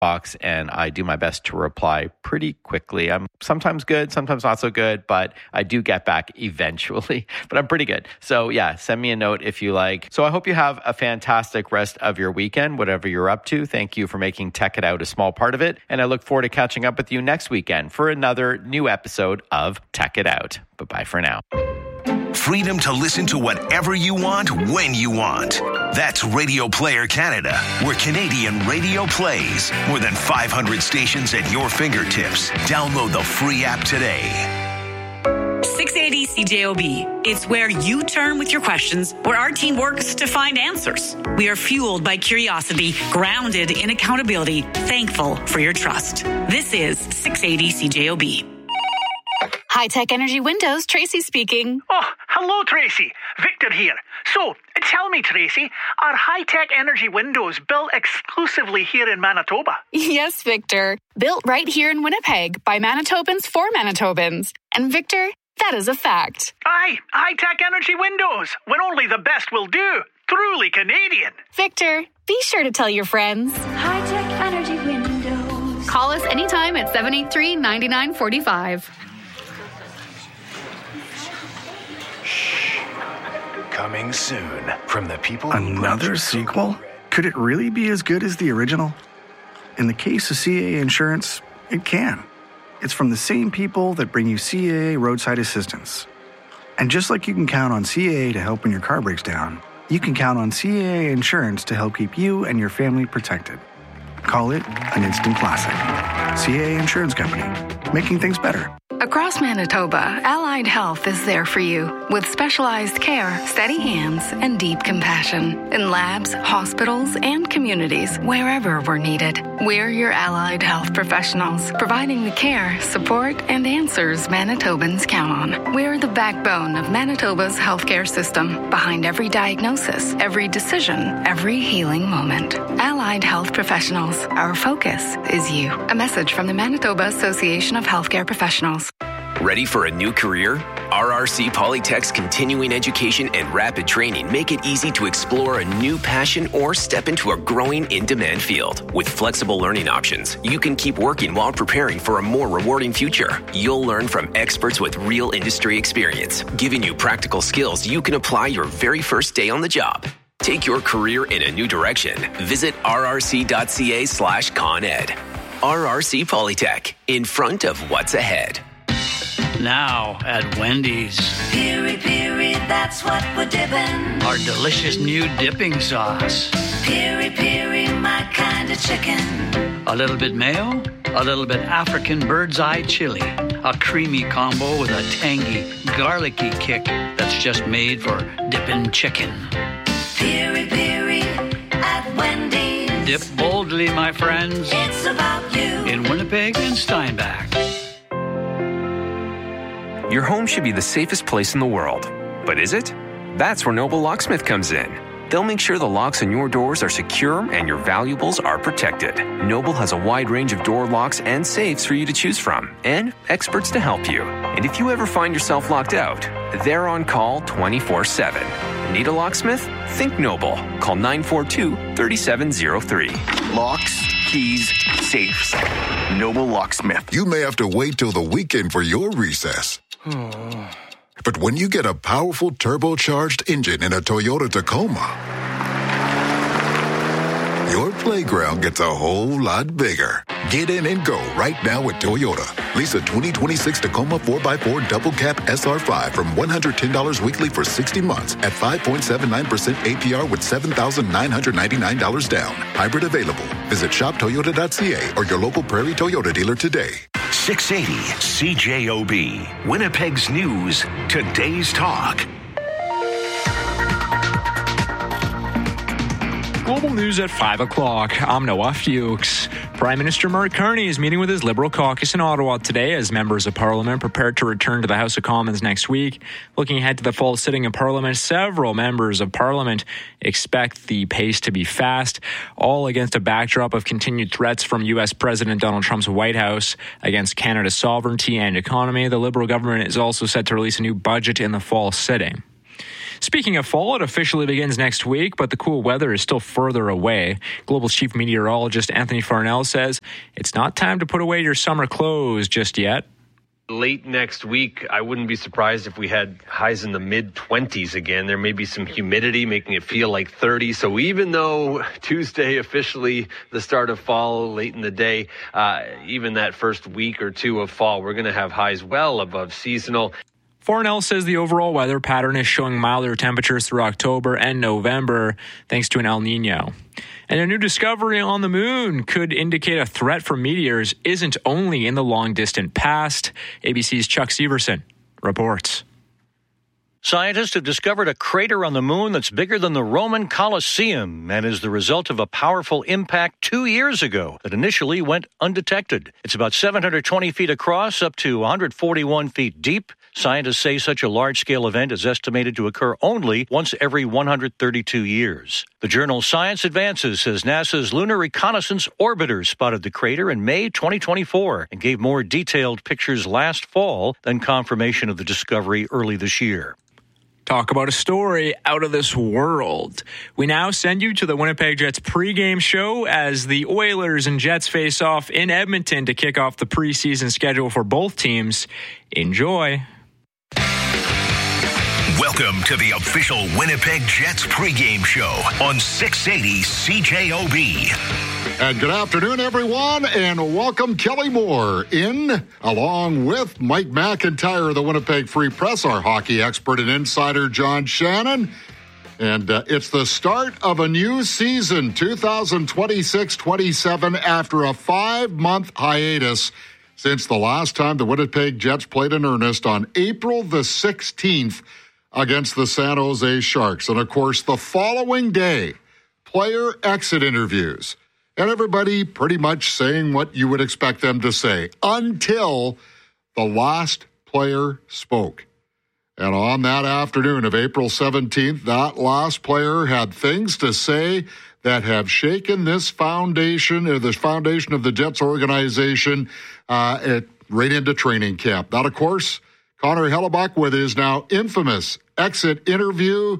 box, and I do my best to reply pretty quickly. I'm sometimes good, sometimes not so good, but I do get back eventually, but I'm pretty good. So yeah, send me a note if you like. So I hope you have a fantastic rest of your weekend, whatever you're up to. Thank you for making Tech It Out a small part of it, and I look forward to catching up with you next weekend for another new episode of Tech It Out. Bye-bye for now. Freedom to listen to whatever you want, when you want. That's Radio Player Canada, where Canadian radio plays. More than 500 stations at your fingertips. Download the free app today. 680 CJOB. It's where you turn with your questions, where our team works to find answers. We are fueled by curiosity, grounded in accountability, thankful for your trust. This is 680 CJOB. High-Tech Energy Windows, Tracy speaking. Oh, hello, Tracy. Victor here. So, tell me, Tracy, are High-Tech Energy Windows built exclusively here in Manitoba? Yes, Victor. Built right here in Winnipeg by Manitobans for Manitobans. And Victor, that is a fact. Aye, High-Tech Energy Windows, when only the best will do. Truly Canadian. Victor, be sure to tell your friends. High-Tech Energy Windows. Call us anytime at 783-9945. Coming soon from the people. Another sequel? Could it really be as good as the original? In the case of CAA Insurance, it can. It's from the same people that bring you CAA roadside assistance. And just like you can count on CAA to help when your car breaks down, you can count on CAA Insurance to help keep you and your family protected. Call it an instant classic. CAA Insurance Company, making things better. Across Manitoba, Allied Health is there for you with specialized care, steady hands, and deep compassion in labs, hospitals, and communities wherever we're needed. We're your Allied Health professionals, providing the care, support, and answers Manitobans count on. We're the backbone of Manitoba's healthcare system, behind every diagnosis, every decision, every healing moment. Allied Health professionals, our focus is you. A message from the Manitoba Association of Healthcare Professionals. Ready for a new career? RRC Polytech's continuing education and rapid training make it easy to explore a new passion or step into a growing in-demand field. With flexible learning options, you can keep working while preparing for a more rewarding future. You'll learn from experts with real industry experience, giving you practical skills you can apply your very first day on the job. Take your career in a new direction. Visit rrc.ca/ConEd. RRC Polytech, in front of what's ahead. Now at Wendy's. Piri Piri, that's what we're dipping. Our delicious new dipping sauce. Piri Piri, my kind of chicken. A little bit mayo, a little bit African bird's eye chili. A creamy combo with a tangy, garlicky kick that's just made for dipping chicken. Piri Piri at Wendy's. Dip boldly, my friends. It's about you. In Winnipeg and Steinbach. Your home should be the safest place in the world. But is it? That's where Noble Locksmith comes in. They'll make sure the locks on your doors are secure and your valuables are protected. Noble has a wide range of door locks and safes for you to choose from, and experts to help you. And if you ever find yourself locked out, they're on call 24/7. Need a locksmith? Think Noble. Call 942-3703. Locks, keys, safes. Noble Locksmith. You may have to wait till the weekend for your recess. But when you get a powerful turbocharged engine in a Toyota Tacoma, your playground gets a whole lot bigger. Get in and go right now at Toyota. Lease a 2026 Tacoma 4x4 Double Cab SR5 from $110 weekly for 60 months at 5.79% APR with $7,999 down. Hybrid available. Visit shoptoyota.ca or your local Prairie Toyota dealer today. 680 CJOB, Winnipeg's News, Today's Talk. Global news at 5 o'clock. I'm Noah Fuchs. Prime Minister Mark Carney is meeting with his Liberal caucus in Ottawa today as members of Parliament prepare to return to the House of Commons next week. Looking ahead to the fall sitting of Parliament, several members of Parliament expect the pace to be fast, all against a backdrop of continued threats from U.S. President Donald Trump's White House against Canada's sovereignty and economy. The Liberal government is also set to release a new budget in the fall sitting. Speaking of fall, it officially begins next week, but the cool weather is still further away. Global Chief Meteorologist Anthony Farnell says it's not time to put away your summer clothes just yet. Late next week, I wouldn't be surprised if we had highs in the mid-20s again. There may be some humidity making it feel like 30. So even though Tuesday officially the start of fall late in the day, even that first week or two of fall, we're going to have highs well above seasonal. Farnell says the overall weather pattern is showing milder temperatures through October and November thanks to an El Nino. And a new discovery on the moon could indicate a threat from meteors isn't only in the long-distant past. ABC's Chuck Severson reports. Scientists have discovered a crater on the moon that's bigger than the Roman Colosseum and is the result of a powerful impact 2 years ago that initially went undetected. It's about 720 feet across, up to 141 feet deep. Scientists say such a large-scale event is estimated to occur only once every 132 years. The journal Science Advances says NASA's Lunar Reconnaissance Orbiter spotted the crater in May 2024 and gave more detailed pictures last fall than confirmation of the discovery early this year. Talk about a story out of this world. We now send you to the Winnipeg Jets pregame show as the Oilers and Jets face off in Edmonton to kick off the preseason schedule for both teams. Enjoy. Welcome to the official Winnipeg Jets pregame show on 680 CJOB. And good afternoon, everyone, and welcome Kelly Moore in, along with Mike McIntyre of the Winnipeg Free Press, our hockey expert and insider, John Shannon. And it's the start of a new season, 2026-27, after a 5-month hiatus since the last time the Winnipeg Jets played in earnest on April the 16th against the San Jose Sharks. And, of course, the following day, player exit interviews. And everybody pretty much saying what you would expect them to say until the last player spoke. And on that afternoon of April 17th, that last player had things to say that have shaken this foundation, or the foundation of the Jets organization, right into training camp. That, of course, Connor Hellebuyck with his now infamous exit interview.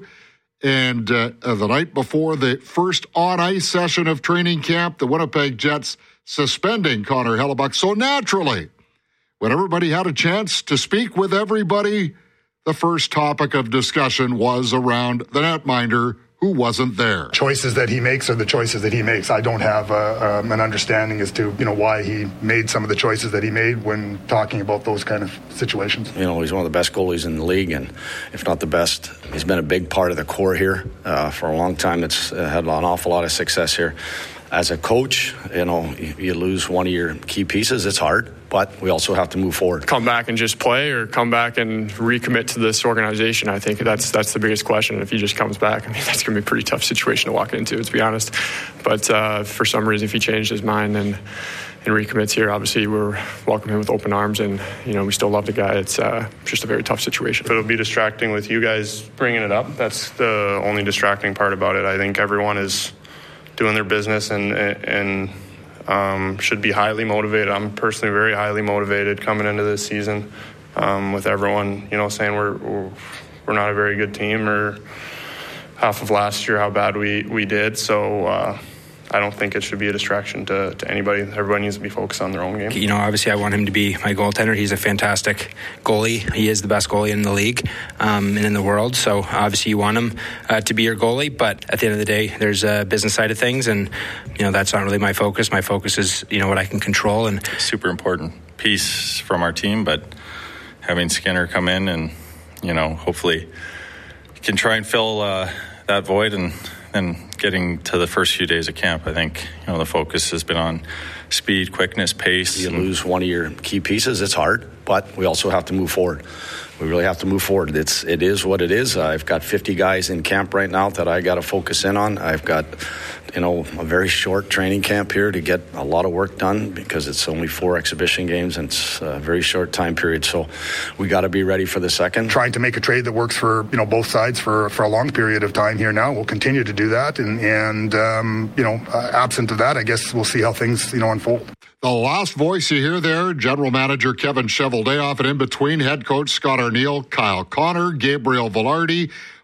And the night before the first on-ice session of training camp, the Winnipeg Jets suspending Connor Hellebuyck. So naturally, when everybody had a chance to speak with everybody, the first topic of discussion was around the netminder who wasn't there. Choices that he makes are the choices that he makes. I don't have an understanding as to why he made some of the choices that he made when talking about those kind of situations. He's one of the best goalies in the league, and if not the best, he's been a big part of the core here for a long time. It's had an awful lot of success here. As a coach, you lose one of your key pieces. It's hard, but we also have to move forward. Come back and just play, or come back and recommit to this organization. I think that's the biggest question. If he just comes back, that's going to be a pretty tough situation to walk into, to be honest. But for some reason, if he changed his mind and recommits here, obviously we're welcoming him with open arms, and we still love the guy. It's just a very tough situation. It'll be distracting with you guys bringing it up. That's the only distracting part about it. I think everyone is doing their business and should be highly motivated. I'm personally very highly motivated coming into this season with everyone, saying we're not a very good team, or half of last year how bad we did. So I don't think it should be a distraction to anybody. Everybody needs to be focused on their own game. Obviously I want him to be my goaltender. He's a fantastic goalie. He is the best goalie in the league and in the world. So obviously you want him to be your goalie. But at the end of the day, there's a business side of things. And, that's not really my focus. My focus is, what I can control. And super important piece from our team. But having Skinner come in and, hopefully can try and fill that void and getting to the first few days of camp, I think, the focus has been on speed, quickness, pace. You lose one of your key pieces, it's hard, but we also have to move forward. We really have to move forward. It is what it is. I've got 50 guys in camp right now that I got to focus in on. I've got, a very short training camp here to get a lot of work done because it's only 4 exhibition games and it's a very short time period. So we got to be ready for the second. Trying to make a trade that works for, both sides for a long period of time here now. We'll continue to do that. And absent of that, I guess we'll see how things, unfold. The last voice you hear there, General Manager Kevin Cheveldayoff, and in between, head coach Scott Arniel, Kyle Connor, Gabriel Velarde,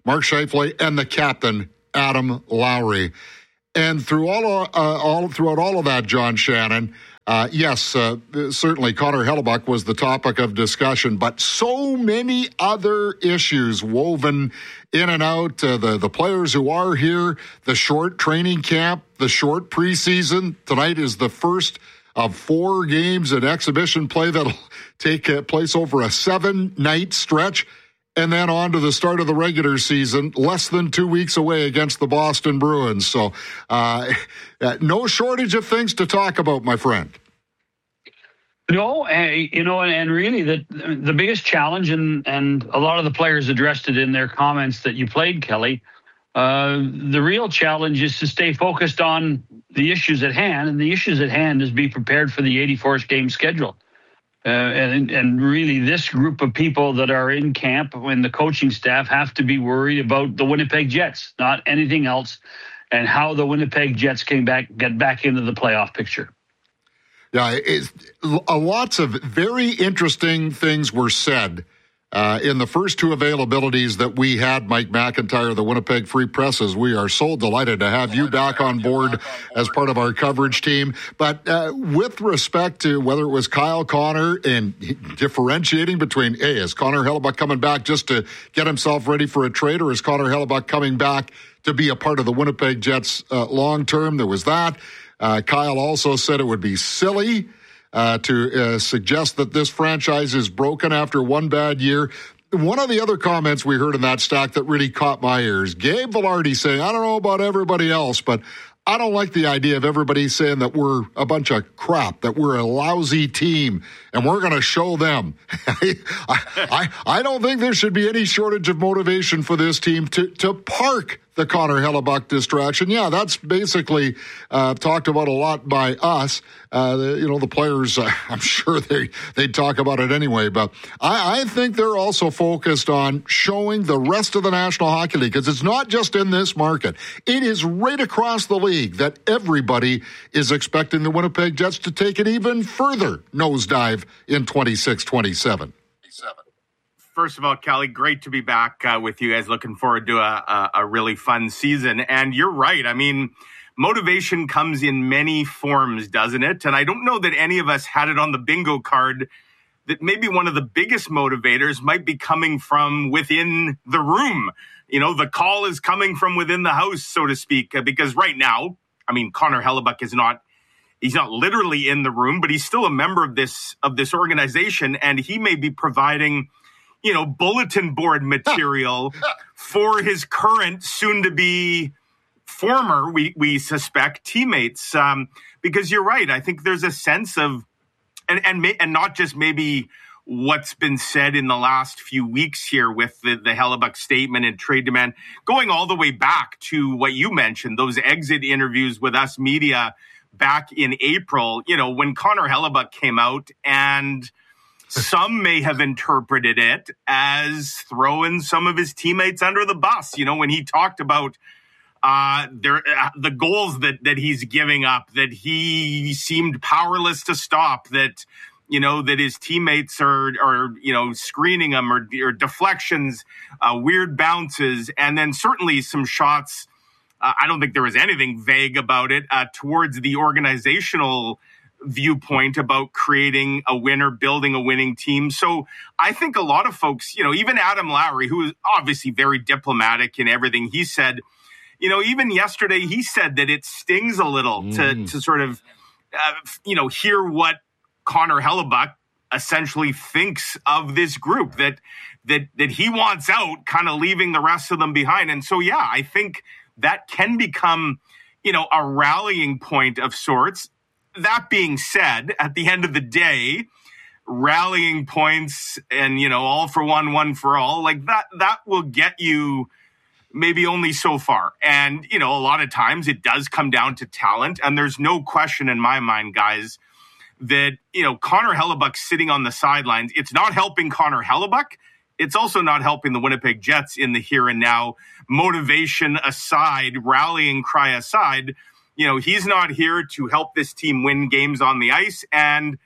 Mark Scheifele, and the captain, Adam Lowry. And throughout all of that, John Shannon, yes, certainly Connor Hellebuyck was the topic of discussion, but so many other issues woven in and out. The players who are here, the short training camp, the short preseason. Tonight is the first of 4 games in exhibition play that'll take place over a 7-night stretch. And then on to the start of the regular season, less than 2 weeks away against the Boston Bruins. So no shortage of things to talk about, my friend. No, and really the biggest challenge, and a lot of the players addressed it in their comments that you played, Kelly, the real challenge is to stay focused on the issues at hand, and the issues at hand is be prepared for the 84th game schedule. And really, this group of people that are in camp and the coaching staff have to be worried about the Winnipeg Jets, not anything else, and how the Winnipeg Jets get back into the playoff picture. Yeah, lots of very interesting things were said in the first 2 availabilities that we had, Mike McIntyre, the Winnipeg Free Presses. We are so delighted to have you back on board as part of our coverage team. But with respect to whether it was Kyle Connor and differentiating between, hey, is Connor Hellebuyck coming back just to get himself ready for a trade, or is Connor Hellebuyck coming back to be a part of the Winnipeg Jets long term? There was that. Kyle also said it would be silly to suggest that this franchise is broken after one bad year. One of the other comments we heard in that stack that really caught my ears, Gabe Vilardi saying, I don't know about everybody else, but I don't like the idea of everybody saying that we're a bunch of crap, that we're a lousy team, and we're going to show them. I don't think there should be any shortage of motivation for this team to park the Connor Hellebuyck distraction. Yeah, that's basically talked about a lot by us. The players, I'm sure they'd talk about it anyway, but I think they're also focused on showing the rest of the National Hockey League, because it's not just in this market. It is right across the league that everybody is expecting the Winnipeg Jets to take an even further nosedive in 26-27. First of all, Kelly, great to be back with you guys. Looking forward to a really fun season. And you're right. I mean, motivation comes in many forms, doesn't it? And I don't know that any of us had it on the bingo card that maybe one of the biggest motivators might be coming from within the room. You know, the call is coming from within the house, so to speak, because right now, I mean, Connor Hellebuyck he's not literally in the room, but he's still a member of this organization, and he may be providing, bulletin board material for his current, soon-to-be former, we suspect, teammates. Because you're right. I think there's a sense of, and not just maybe what's been said in the last few weeks here with the Hellebuyck statement and trade demand, going all the way back to what you mentioned, those exit interviews with us media back in April, when Connor Hellebuyck came out, and some may have interpreted it as throwing some of his teammates under the bus. When he talked about the goals that he's giving up, that he seemed powerless to stop, that that his teammates are screening him, or deflections, weird bounces, and then certainly some shots. I don't think there was anything vague about it towards the organizational viewpoint about creating a winner, building a winning team. So I think a lot of folks, even Adam Lowry, who is obviously very diplomatic in everything he said, even yesterday, he said that it stings a little to sort of, hear what Connor Hellebuyck essentially thinks of this group, that he wants out, kind of leaving the rest of them behind. And so, yeah, I think that can become, a rallying point of sorts. That being said, at the end of the day, rallying points and, all for one for all, like that will get you maybe only so far. And, a lot of times it does come down to talent. And there's no question in my mind, guys, that, Connor Hellebuyck sitting on the sidelines, it's not helping Connor Hellebuyck. It's also not helping the Winnipeg Jets in the here and now. Motivation aside, rallying cry aside, he's not here to help this team win games on the ice. And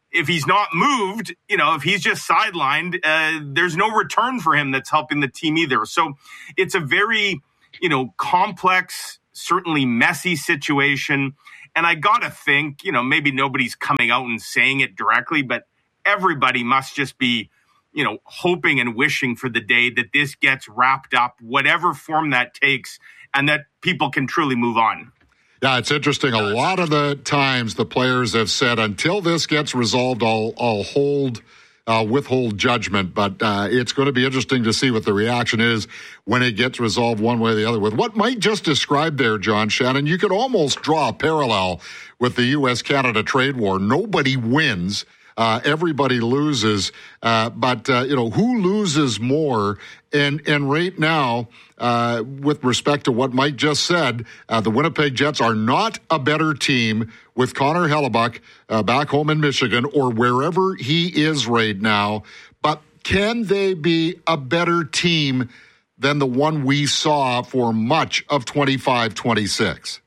if he's not moved, if he's just sidelined, there's no return for him that's helping the team either. So it's a very, complex, certainly messy situation. And I got to think, maybe nobody's coming out and saying it directly, but everybody must just be, hoping and wishing for the day that this gets wrapped up, whatever form that takes, and that people can truly move on. Yeah, it's interesting. A lot of the times the players have said, until this gets resolved, I'll withhold judgment. But it's going to be interesting to see what the reaction is when it gets resolved one way or the other. With what Mike just described there, John Shannon, you could almost draw a parallel with the U.S.-Canada trade war. Nobody wins. Everybody loses, but who loses more? And right now, with respect to what Mike just said, the Winnipeg Jets are not a better team with Connor Hellebuyck back home in Michigan or wherever he is right now. But can they be a better team than the one we saw for much of 25-26?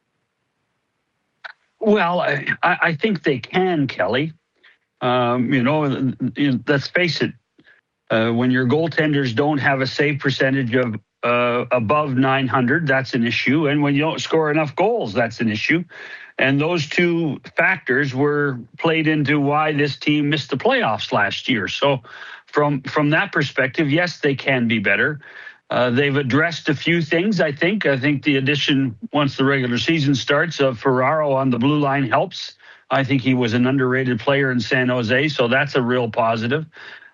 Well, I think they can, Kelly. Let's face it, when your goaltenders don't have a save percentage of above 900, that's an issue. And when you don't score enough goals, that's an issue. And those two factors were played into why this team missed the playoffs last year. So from that perspective, yes, they can be better. They've addressed a few things, I think. I think the addition, once the regular season starts, of Ferraro on the blue line helps. I think he was an underrated player in San Jose, so that's a real positive.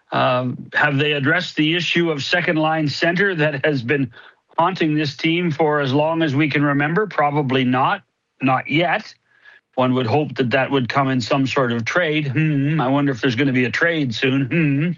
Have they addressed the issue of second-line center that has been haunting this team for as long as we can remember? Probably not yet. One would hope that would come in some sort of trade. I wonder if there's going to be a trade soon.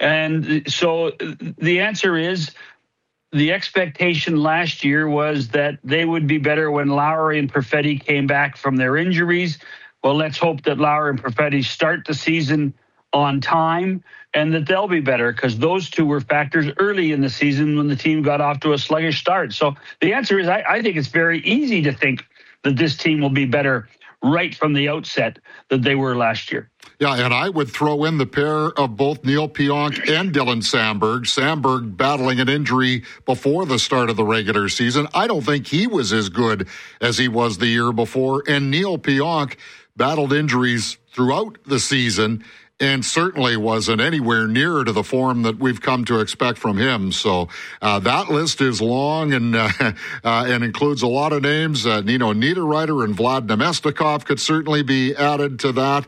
And so the answer is, the expectation last year was that they would be better when Lowry and Perfetti came back from their injuries. Well, let's hope that Lowry and Perfetti start the season on time and that they'll be better, because those two were factors early in the season when the team got off to a sluggish start. So the answer is, I think it's very easy to think that this team will be better right from the outset than they were last year. Yeah, and I would throw in the pair of both Neil Pionk and Dylan Samberg. Samberg battling an injury before the start of the regular season. I don't think he was as good as he was the year before. And Neil Pionk battled injuries throughout the season and certainly wasn't anywhere near to the form that we've come to expect from him. So that list is long and includes a lot of names. Nino Niederreiter and Vlad Nemestikov could certainly be added to that.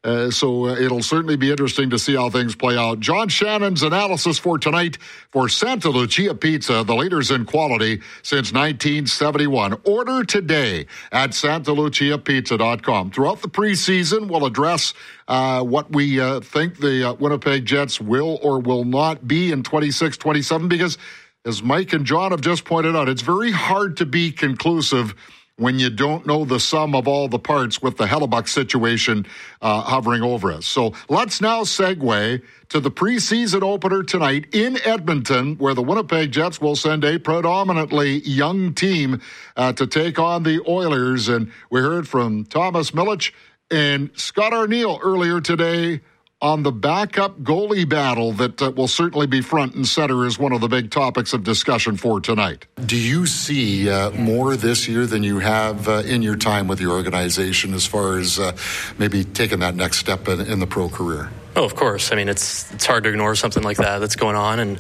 So it'll certainly be interesting to see how things play out. John Shannon's analysis for tonight for Santa Lucia Pizza, the leaders in quality since 1971. Order today at santaluciapizza.com. Throughout the preseason, we'll address what we think the Winnipeg Jets will or will not be in 26-27, because as Mike and John have just pointed out, it's very hard to be conclusive when you don't know the sum of all the parts with the Hellebuyck situation hovering over us. So let's now segue to the preseason opener tonight in Edmonton, where the Winnipeg Jets will send a predominantly young team to take on the Oilers. And we heard from Thomas Milic and Scott Arniel earlier today on the backup goalie battle that will certainly be front and center as one of the big topics of discussion for tonight. Do you see more this year than you have in your time with your organization as far as maybe taking that next step in the pro career? Oh, of course. I mean, it's hard to ignore something like that's going on. And,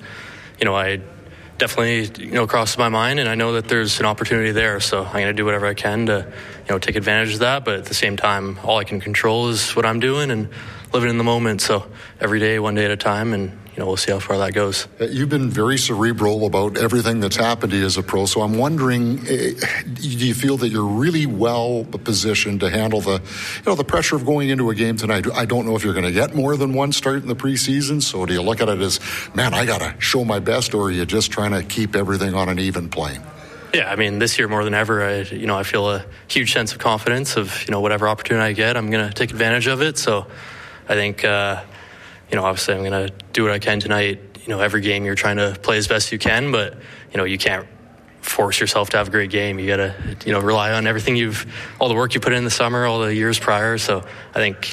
I definitely, crosses my mind, and I know that there's an opportunity there. So I'm going to do whatever I can to, take advantage of that. But at the same time, all I can control is what I'm doing and living in the moment. So every day, one day at a time, and we'll see how far that goes. You've been very cerebral about everything that's happened to you as a pro. So I'm wondering, do you feel that you're really well positioned to handle the pressure of going into a game tonight? I don't know if you're going to get more than one start in the preseason. So do you look at it as, man, I got to show my best, or are you just trying to keep everything on an even plane? Yeah, I mean, this year more than ever, I feel a huge sense of confidence of, whatever opportunity I get, I'm going to take advantage of it. So I think, obviously I'm going to do what I can tonight. Every game you're trying to play as best you can, but, you can't force yourself to have a great game. You got to, rely on everything all the work you put in the summer, all the years prior. So I think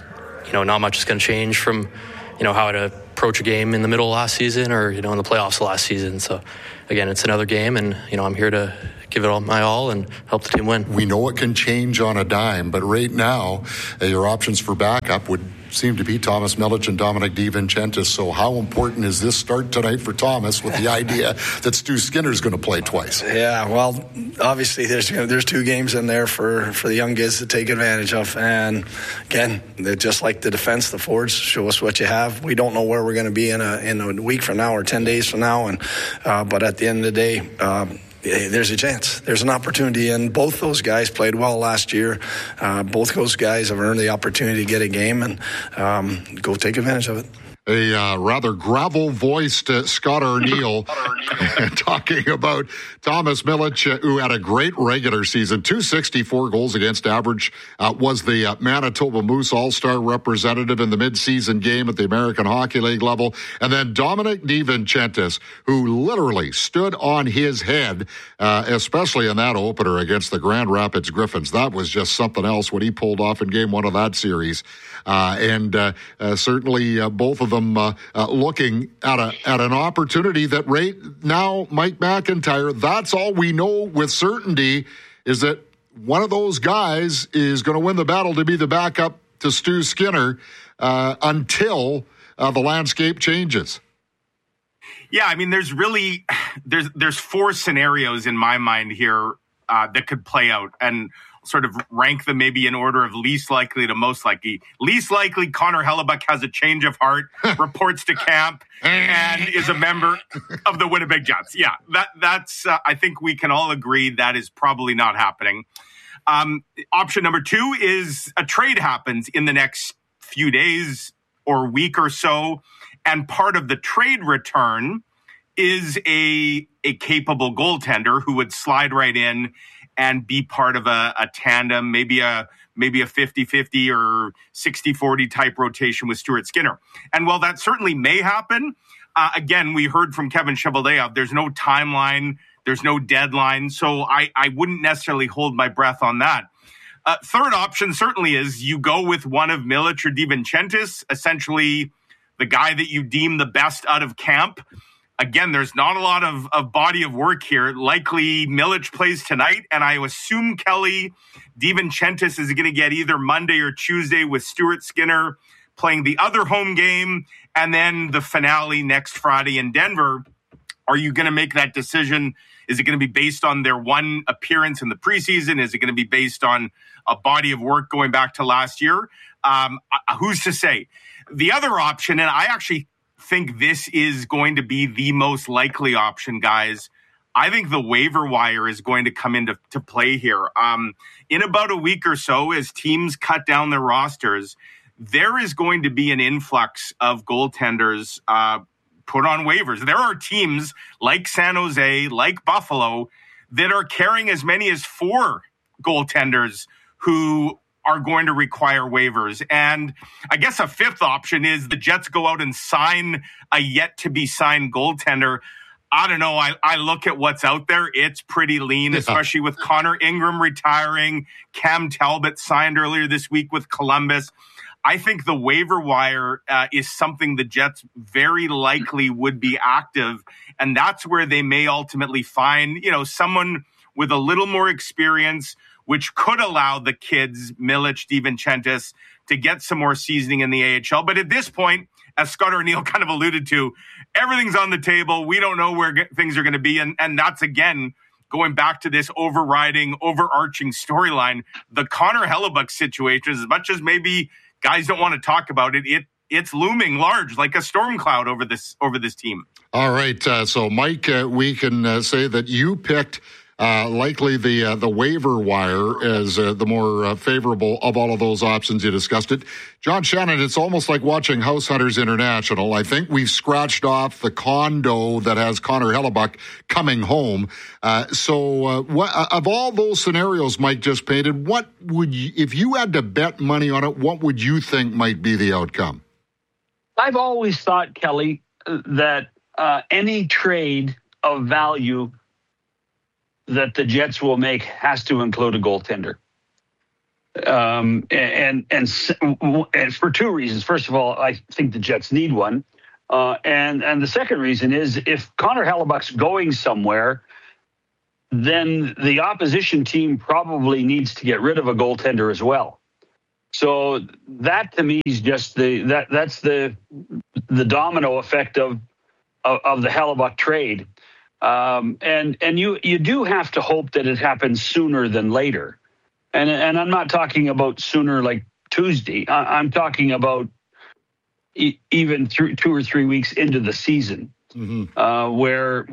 not much is going to change from, how I'd approach a game in the middle of last season or, in the playoffs last season. So, again, it's another game, and, I'm here to give it all my all and help the team win. We know it can change on a dime, but right now, your options for backup would seem to be Thomas Milic and Dominic DiVincentis. So how important is this start tonight for Thomas with the idea that Stu Skinner's going to play twice? Yeah, well, obviously there's 2 games in there for the young kids to take advantage of. And again, they're just like the defense, the forwards, show us what you have. We don't know where we're going to be in a week from now or 10 days from now. And but at the end of the day, there's a chance. There's an opportunity, and both those guys played well last year. Both those guys have earned the opportunity to get a game, and go take advantage of it. A rather gravel-voiced Scott Arniel talking about Thomas Milic, who had a great regular season, 264 goals against average, was the Manitoba Moose All-Star representative in the mid-season game at the American Hockey League level. And then Dominic DiVincentis, who literally stood on his head, especially in that opener against the Grand Rapids Griffins. That was just something else what he pulled off in Game 1 of that series. Certainly both of them looking at an opportunity that right now, Mike McIntyre, that's all we know with certainty, is that one of those guys is going to win the battle to be the backup to Stu Skinner until the landscape changes. Yeah, I mean, there's 4 scenarios in my mind here that could play out, and sort of rank them maybe in order of least likely to most likely. Least likely, Connor Hellebuyck has a change of heart, reports to camp, and is a member of the Winnipeg Jets. Yeah, that's I think we can all agree that is probably not happening. Option number 2 is a trade happens in the next few days or week or so, and part of the trade return is a capable goaltender who would slide right in and be part of a tandem, maybe a 50-50 or 60-40 type rotation with Stuart Skinner. And while that certainly may happen, again, we heard from Kevin Cheveldayoff, there's no timeline, there's no deadline, so I wouldn't necessarily hold my breath on that. Third option certainly is you go with one of Milic or DiVincentis, essentially the guy that you deem the best out of camp. Again, there's not a lot of body of work here. Likely Milic plays tonight, and I assume, Kelly, DiVincentis is going to get either Monday or Tuesday with Stuart Skinner playing the other home game, and then the finale next Friday in Denver. Are you going to make that decision? Is it going to be based on their one appearance in the preseason? Is it going to be based on a body of work going back to last year? Who's to say? The other option, and I actually think this is going to be the most likely option, guys. I think the waiver wire is going to come into play here. In about a week or so, as teams cut down their rosters, there is going to be an influx of goaltenders put on waivers. There are teams like San Jose, like Buffalo, that are carrying as many as 4 goaltenders who are going to require waivers. And I guess a fifth option is the Jets go out and sign a yet-to-be-signed goaltender. I don't know. I look at what's out there. It's pretty lean, especially with Connor Ingram retiring. Cam Talbot signed earlier this week with Columbus. I think the waiver wire is something the Jets very likely would be active, and that's where they may ultimately find, someone with a little more experience, which could allow the kids, Milic, DiVincentis, to get some more seasoning in the AHL. But at this point, as Scott Arniel kind of alluded to, everything's on the table. We don't know where things are going to be. And that's, again, going back to this overarching storyline. The Connor Hellebuyck situation, as much as maybe guys don't want to talk about it, it's looming large like a storm cloud over this team. All right. So, Mike, we can say that you picked likely the waiver wire as the more favorable of all of those options. You discussed it. John Shannon, it's almost like watching House Hunters International. I think we've scratched off the condo that has Connor Hellebuyck coming home. Of all those scenarios Mike just painted, what would you, if you had to bet money on it, what would you think might be the outcome? I've always thought, Kelly, that any trade of value that the Jets will make has to include a goaltender. and for two reasons. First of all, I think the Jets need one. And the second reason is if Connor Hellebuyck's going somewhere, then the opposition team probably needs to get rid of a goaltender as well. So that to me is just that's the domino effect of the Hellebuyck trade. And you do have to hope that it happens sooner than later. And I'm not talking about sooner like Tuesday. I'm talking about even through 2 or 3 weeks into the season, where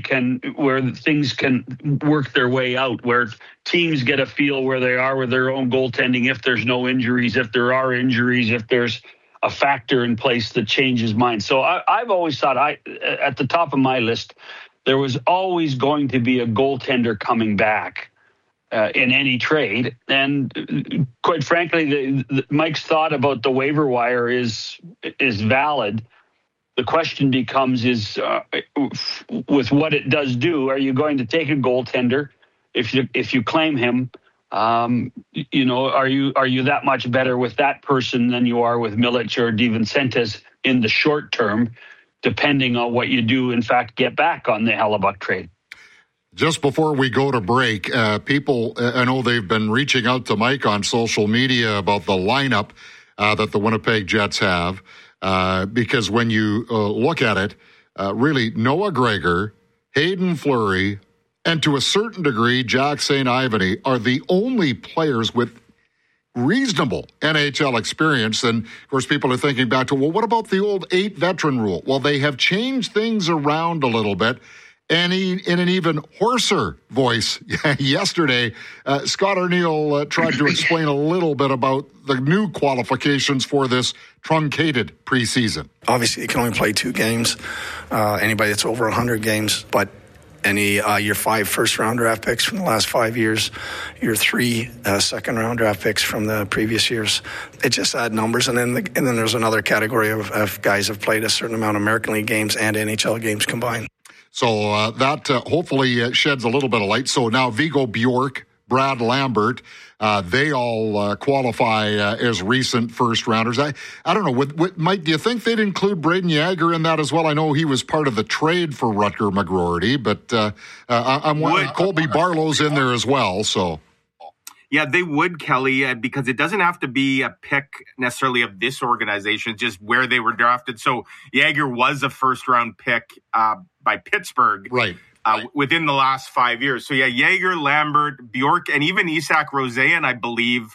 things can work their way out, where teams get a feel where they are with their own goaltending. If there's no injuries, if there are injuries, if there's a factor in place that changes minds. So I've always thought at the top of my list, there was always going to be a goaltender coming back in any trade. And quite frankly, Mike's thought about the waiver wire is valid. The question becomes with what it does do, are you going to take a goaltender if you claim him? Are you that much better with that person than you are with Milic or DiVincentiis in the short term, depending on what you do, in fact, get back on the Hellebuyck trade? Just before we go to break, people, I know they've been reaching out to Mike on social media about the lineup that the Winnipeg Jets have, because when you look at it, really Noah Gregor, Hayden Fleury, and to a certain degree, Jack St. Ivany are the only players with reasonable NHL experience. And, of course, people are thinking back to, well, what about the old 8 veteran rule? Well, they have changed things around a little bit. And in an even hoarser voice yesterday, Scott Arniel tried to explain a little bit about the new qualifications for this truncated preseason. Obviously, you can only play 2 games. Anybody that's over 100 games, but your 5 first-round draft picks from the last 5 years, your 3 second-round draft picks from the previous years. It just add numbers, and then there's another category of guys who have played a certain amount of American League games and NHL games combined. So that hopefully sheds a little bit of light. So now Viggo Bjork, Brad Lambert, they all qualify as recent first-rounders. I don't know. Mike, do you think they'd include Braden Yager in that as well? I know he was part of the trade for Rutger McGroarty, but I'm wondering, Colby Barlow's in there as well, so... Yeah, they would, Kelly, because it doesn't have to be a pick necessarily of this organization, just where they were drafted. So Yager was a first-round pick by Pittsburgh within the last 5 years. So, yeah, Yager, Lambert, Bjork, and even Isak Rosean, I believe.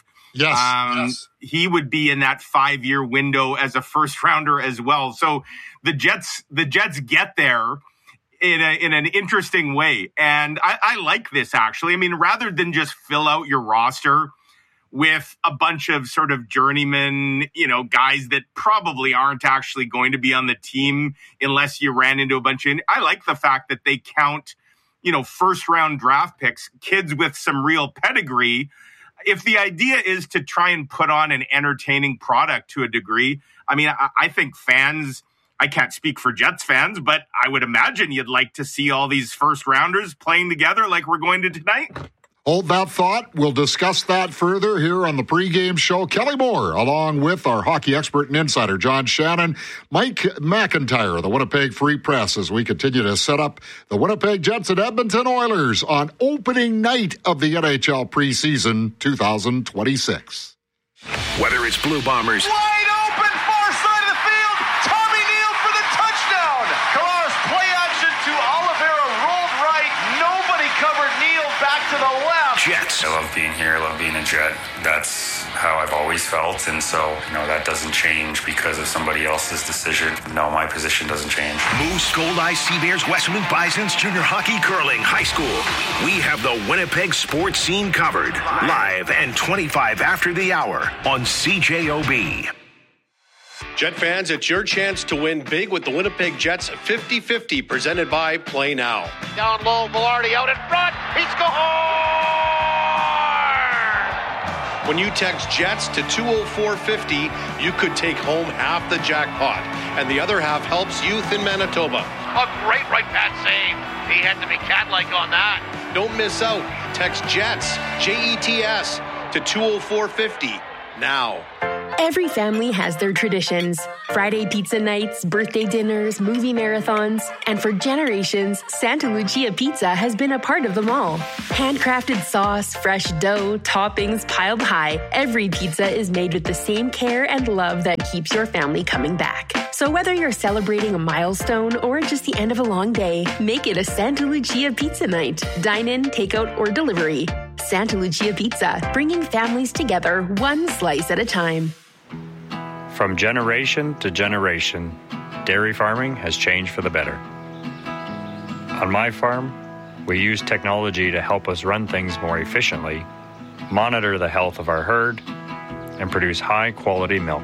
Yes. He would be in that 5-year window as a first-rounder as well. So the Jets get there in an interesting way. And I like this, actually. I mean, rather than just fill out your roster with a bunch of sort of journeymen, guys that probably aren't actually going to be on the team unless you ran into a bunch of... I like the fact that they count, first round draft picks, kids with some real pedigree. If the idea is to try and put on an entertaining product to a degree, I mean, I think fans... I can't speak for Jets fans, but I would imagine you'd like to see all these first-rounders playing together like we're going to tonight. Hold that thought. We'll discuss that further here on the pregame show. Kelly Moore, along with our hockey expert and insider, John Shannon, Mike McIntyre, the Winnipeg Free Press, as we continue to set up the Winnipeg Jets and Edmonton Oilers on opening night of the NHL preseason 2026. Whether it's Blue Bombers... Jets. I love being here. I love being a Jet. That's how I've always felt. And so, that doesn't change because of somebody else's decision. No, my position doesn't change. Moose, Gold Eyes, Sea Bears, Westwood Bisons, junior hockey, curling, high school. We have the Winnipeg sports scene covered. Live and 25 after the hour on CJOB. Jet fans, it's your chance to win big with the Winnipeg Jets 50-50 presented by Play Now. Down low, Velarde out in front. He scores! When you text Jets to 20450, you could take home half the jackpot, and the other half helps youth in Manitoba. A great right pass save. He had to be cat-like on that. Don't miss out. Text Jets, Jets, to 20450 now. Every family has their traditions. Friday pizza nights, birthday dinners, movie marathons. And for generations, Santa Lucia Pizza has been a part of them all. Handcrafted sauce, fresh dough, toppings piled high. Every pizza is made with the same care and love that keeps your family coming back. So whether you're celebrating a milestone or just the end of a long day, make it a Santa Lucia Pizza night. Dine in, takeout, or delivery. Santa Lucia Pizza, bringing families together one slice at a time. From generation to generation, dairy farming has changed for the better. On my farm, we use technology to help us run things more efficiently, monitor the health of our herd, and produce high-quality milk.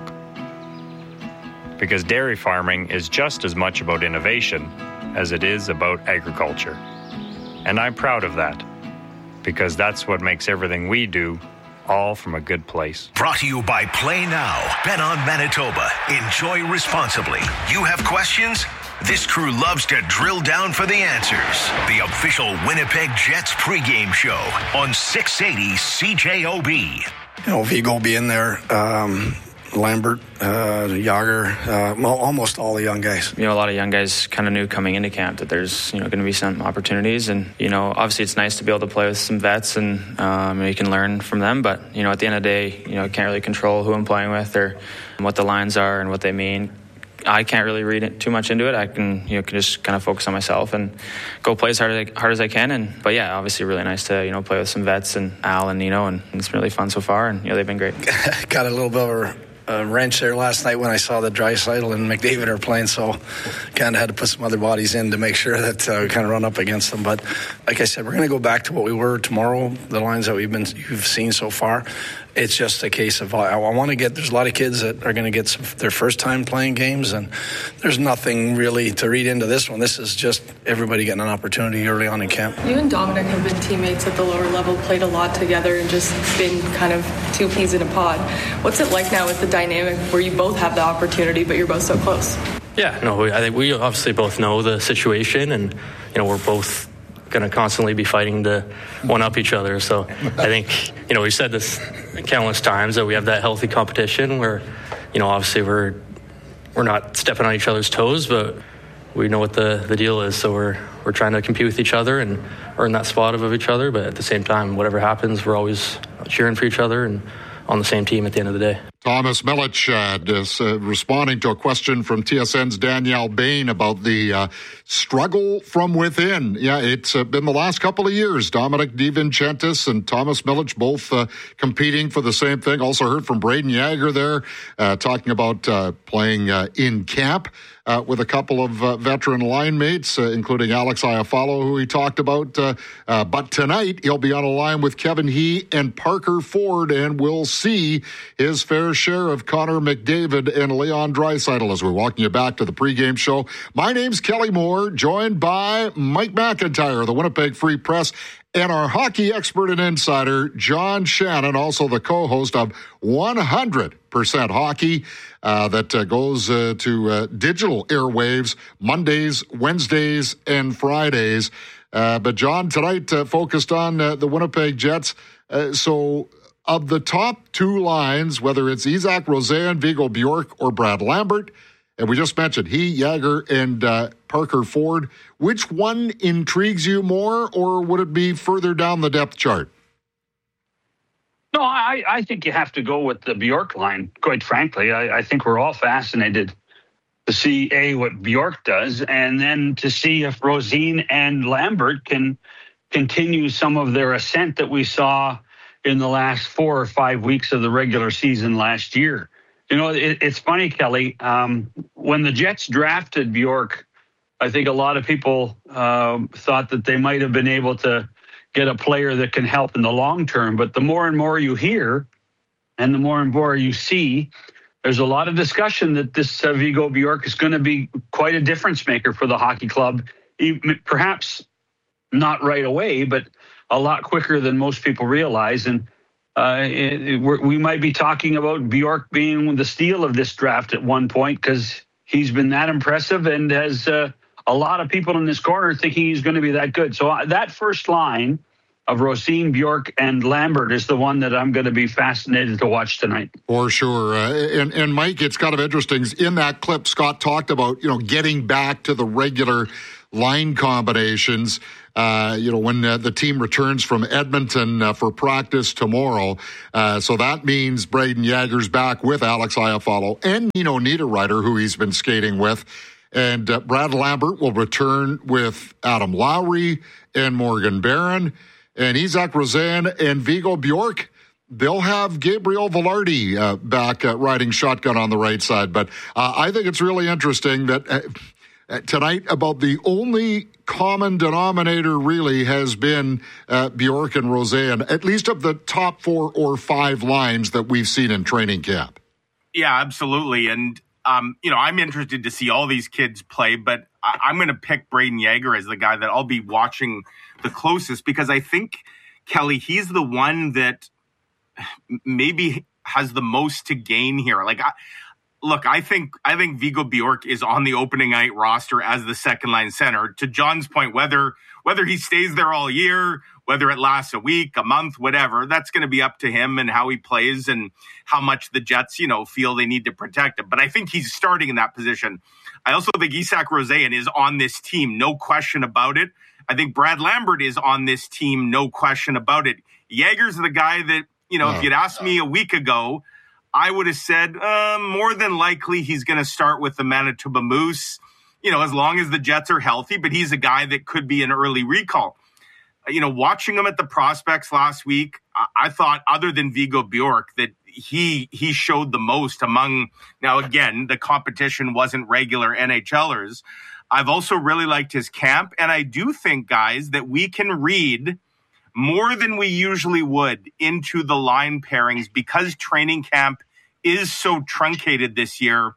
Because dairy farming is just as much about innovation as it is about agriculture. And I'm proud of that, because that's what makes everything we do all from a good place. Brought to you by Play Now. Bet on Manitoba. Enjoy responsibly. You have questions? This crew loves to drill down for the answers. The official Winnipeg Jets pregame show on 680 CJOB. You know, Vigo be in there, Lambert, Yager, almost all the young guys. You know, a lot of young guys kind of knew coming into camp that there's, going to be some opportunities. And, obviously it's nice to be able to play with some vets and you can learn from them. But, at the end of the day, I can't really control who I'm playing with or what the lines are and what they mean. I can't really read it too much into it. I can, can just kind of focus on myself and go play as hard as I can. But yeah, obviously really nice to, play with some vets and Al and Nino, and it's been really fun so far. And, they've been great. Got a little bit of a wrench there last night when I saw that Draisaitl and McDavid are playing, so kind of had to put some other bodies in to make sure that we kind of run up against them. But like I said, we're going to go back to what we were tomorrow, the lines that you've seen so far. It's just a case of I want to get. There's a lot of kids that are going to get their first time playing games, and there's nothing really to read into this one. This is just everybody getting an opportunity early on in camp. You and Dominic have been teammates at the lower level, played a lot together, and just been kind of two peas in a pod. What's it like now with the dynamic where you both have the opportunity, but you're both so close? Yeah, no, I think we obviously both know the situation, and we're both going to constantly be fighting to one-up each other. So I think, we've said this countless times that we have that healthy competition where, obviously we're not stepping on each other's toes, but we know what the deal is. So we're trying to compete with each other and earn that spot above each other. But at the same time, whatever happens, we're always cheering for each other and on the same team at the end of the day. Thomas Milic is responding to a question from TSN's Danielle Bain about the struggle from within. Yeah, it's been the last couple of years. Dominic DiVincentis and Thomas Milic both competing for the same thing. Also heard from Braden Yager there talking about playing in camp with a couple of veteran line mates, including Alex Iafallo, who he talked about. But tonight, he'll be on a line with Kevin He and Parker Ford, and we'll see his fair share of Connor McDavid and Leon Draisaitl as we're walking you back to the pregame show. My name's Kelly Moore, joined by Mike McIntyre, the Winnipeg Free Press, and our hockey expert and insider, John Shannon, also the co-host of 100% Hockey, that goes to digital airwaves Mondays, Wednesdays, and Fridays. But John, tonight focused on the Winnipeg Jets. So of the top two lines, whether it's Isaac Rosén, Vigo Bjork, or Brad Lambert, and we just mentioned He, Yager, and Parker Ford, which one intrigues you more, or would it be further down the depth chart? No, I think you have to go with the Bjork line, quite frankly. I think we're all fascinated to see, what Bjork does, and then to see if Rosén and Lambert can continue some of their ascent that we saw in the last 4 or 5 weeks of the regular season last year. It's funny, Kelly, when the Jets drafted Bjork, I think a lot of people thought that they might have been able to get a player that can help in the long term. But the more and more you hear and the more and more you see, there's a lot of discussion that this Vigo Bjork is going to be quite a difference maker for the hockey club, perhaps not right away, but a lot quicker than most people realize. And we might be talking about Bjork being the steal of this draft at one point because he's been that impressive and has a lot of people in this corner thinking he's going to be that good. So that first line of Rosén, Bjork, and Lambert is the one that I'm going to be fascinated to watch tonight. For sure. And Mike, it's kind of interesting. In that clip, Scott talked about, getting back to the regular line combinations, when the team returns from Edmonton for practice tomorrow. So that means Brayden Yager's back with Alex Iafallo and Nino Niederreiter, who he's been skating with. And Brad Lambert will return with Adam Lowry and Morgan Barron. And Isaac Rosén and Viggo Bjork, they'll have Gabriel Velarde back riding shotgun on the right side. But I think it's really interesting that tonight about the only common denominator really has been Bjork and Rosén, at least of the top 4 or 5 lines that we've seen in training camp. Yeah, absolutely. And, I'm interested to see all these kids play, but I'm going to pick Brayden Yager as the guy that I'll be watching the closest, because I think, Kelly, he's the one that maybe has the most to gain here. I think Viggo Bjork is on the opening night roster as the second line center. To John's point, whether he stays there all year, whether it lasts a week, a month, whatever, that's going to be up to him and how he plays and how much the Jets, feel they need to protect him. But I think he's starting in that position. I also think Isaac Rosén is on this team, no question about it. I think Brad Lambert is on this team, no question about it. Yager's the guy that, if you'd asked me a week ago, I would have said more than likely he's going to start with the Manitoba Moose, as long as the Jets are healthy, but he's a guy that could be an early recall. Watching him at the Prospects last week, I thought other than Viggo Bjork that he showed the most among, now again, the competition wasn't regular NHLers. I've also really liked his camp, and I do think, guys, that we can read more than we usually would into the line pairings because training camp is so truncated this year.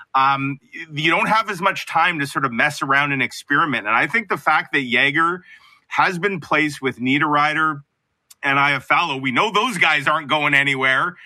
You don't have as much time to sort of mess around and experiment. And I think the fact that Yager has been placed with Niederreiter and Iafallo, we know those guys aren't going anywhere.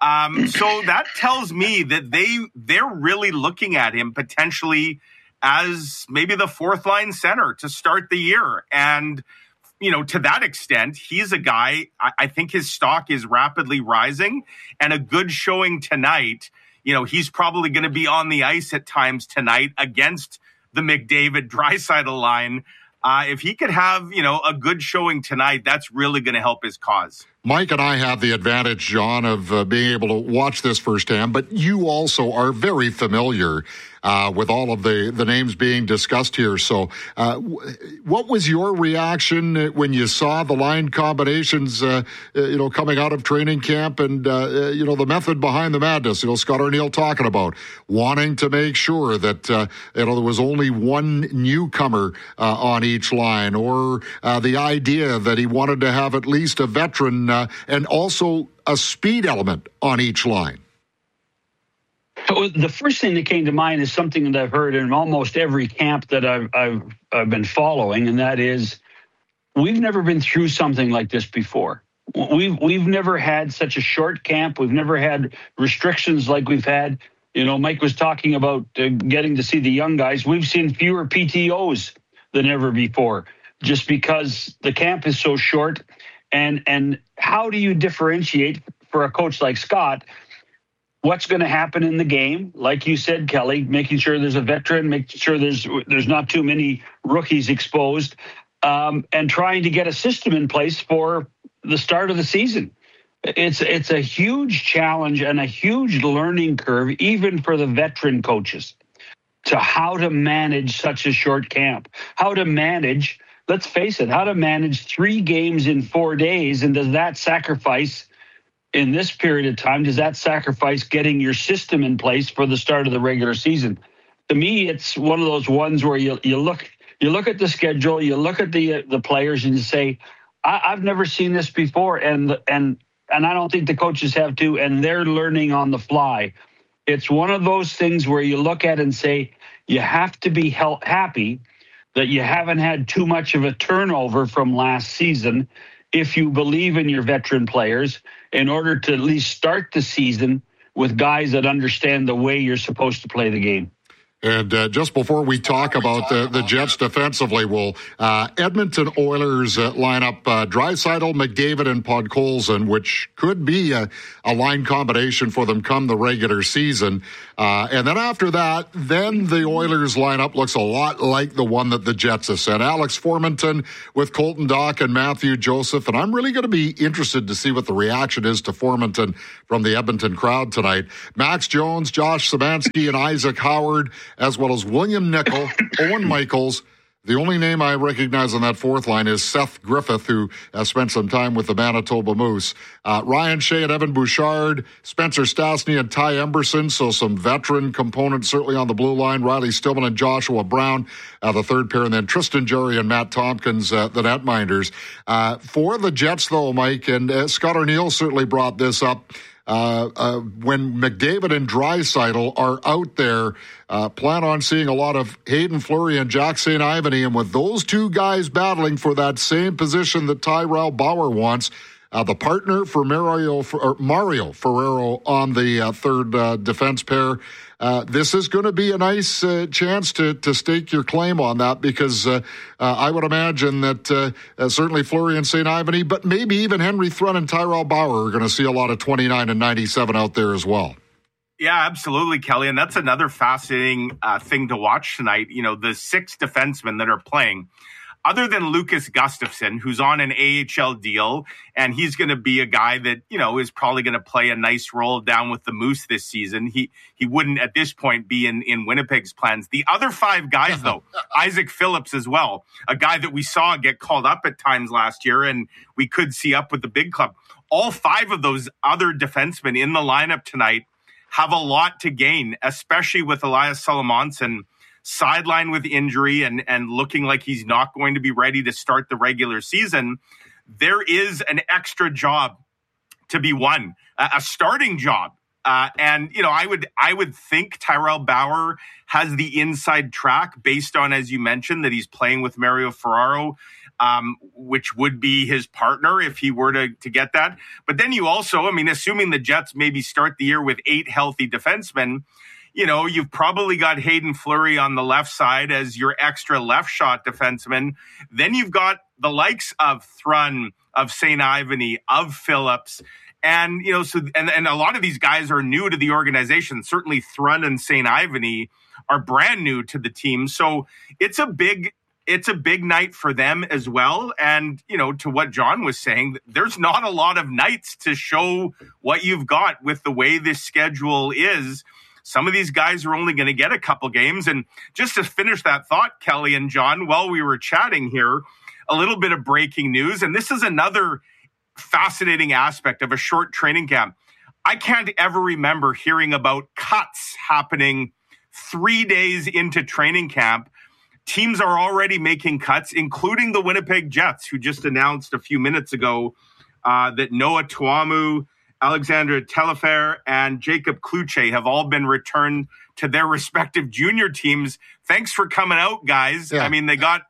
So that tells me that they're really looking at him potentially as maybe the 4th line center to start the year. And, to that extent, he's a guy, I think his stock is rapidly rising, and a good showing tonight. He's probably going to be on the ice at times tonight against the McDavid-Draisaitl line. If he could have, a good showing tonight, that's really going to help his cause. Mike and I have the advantage, John, of being able to watch this firsthand, but you also are very familiar with all of the names being discussed here. So what was your reaction when you saw the line combinations, coming out of training camp and, the method behind the madness, Scott Arniel talking about wanting to make sure that, there was only one newcomer on each line, or the idea that he wanted to have at least a veteran and also a speed element on each line? The first thing that came to mind is something that I've heard in almost every camp that I've been following, and that is we've never been through something like this before. We've never had such a short camp. We've never had restrictions like we've had. Mike was talking about getting to see the young guys. We've seen fewer PTOs than ever before, just because the camp is so short. And how do you differentiate for a coach like Scott what's going to happen in the game? Like you said, Kelly, making sure there's a veteran, making sure there's not too many rookies exposed, and trying to get a system in place for the start of the season. It's a huge challenge and a huge learning curve, even for the veteran coaches, to how to manage such a short camp, how to manage, let's face it, how to manage 3 games in 4 days. And does that sacrifice, in this period of time, does that sacrifice getting your system in place for the start of the regular season? To me, it's one of those ones where you look at the schedule, you look at the players, and you say, I've never seen this before, and I don't think the coaches have to, and they're learning on the fly. It's one of those things where you look at it and say, you have to be happy that you haven't had too much of a turnover from last season if you believe in your veteran players, in order to at least start the season with guys that understand the way you're supposed to play the game. And just before we talk about the Jets defensively, will Edmonton Oilers line up Draisaitl, McDavid, and Podkolzin, which could be a line combination for them come the regular season. And then after that, then the Oilers lineup looks a lot like the one that the Jets have sent. Alex Formenton with Colton Dach and Matthew Joseph. And I'm really going to be interested to see what the reaction is to Formenton from the Edmonton crowd tonight. Max Jones, Josh Szymanski, and Isaac Howard, as well as William Nickel, Owen Michaels. The only name I recognize on that fourth line is Seth Griffith, who spent some time with the Manitoba Moose. Ryan Shea and Evan Bouchard, Spencer Stastny and Ty Emberson, so some veteran components certainly on the blue line. Riley Stillman and Joshua Brown, the third pair, and then Tristan Jarry and Matt Tompkins, the netminders. For the Jets, though, Mike, and Scott Arniel certainly brought this up, when McDavid and Draisaitl are out there, plan on seeing a lot of Hayden Fleury and Jack St. Ivany. And with those two guys battling for that same position that Tyrell Bauer wants, the partner for Mario Ferraro on the third defense pair, this is going to be a nice chance to stake your claim on that, because I would imagine that certainly Fleury and St. Ivany, but maybe even Henry Thrun and Tyrell Bauer are going to see a lot of 29 and 97 out there as well. Yeah, absolutely, Kelly. And that's another fascinating thing to watch tonight. You know, the 6 defensemen that are playing, other than Lucas Gustafsson, who's on an AHL deal, and he's going to be a guy that, you know, is probably going to play a nice role down with the Moose this season. He wouldn't at this point be in Winnipeg's plans. The other 5 guys, though, Isaac Phillips as well, a guy that we saw get called up at times last year, and we could see up with the big club. All 5 of those other defensemen in the lineup tonight have a lot to gain, especially with Elias Salomonson sidelined with injury and looking like he's not going to be ready to start the regular season. There is an extra job to be won, a starting job. And, you know, I would think Tyrell Bauer has the inside track based on, as you mentioned, that he's playing with Mario Ferraro, which would be his partner if he were to get that. But then you also, I mean, assuming the Jets maybe start the year with 8 healthy defensemen, you know, you've probably got Hayden Fleury on the left side as your extra left shot defenseman. Then you've got the likes of Thrun, of St. Ivany, of Phillips. And, you know, so, and a lot of these guys are new to the organization. Certainly Thrun and St. Ivany are brand new to the team. So it's a big night for them as well. And, you know, to what John was saying, there's not a lot of nights to show what you've got with the way this schedule is. Some of these guys are only going to get a couple games. And just to finish that thought, Kelly and John, while we were chatting here, a little bit of breaking news. And this is another fascinating aspect of a short training camp. I can't ever remember hearing about cuts happening 3 days into training camp. Teams are already making cuts, including the Winnipeg Jets, who just announced a few minutes ago that Noah Tuamu, Alexandre Telfair, and Jacob Kluche have all been returned to their respective junior teams. Thanks for coming out, guys. Yeah. I mean, they got